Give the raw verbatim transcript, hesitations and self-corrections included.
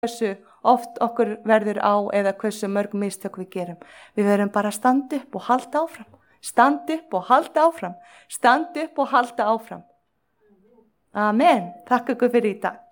hversu oft okkur verður á eða hversu mörg mistök við gerum. Við verðum bara að standa upp og halda áfram. Standa upp og halda áfram. Standa upp og halda áfram. Amen. Takk ykkur fyrir í dag.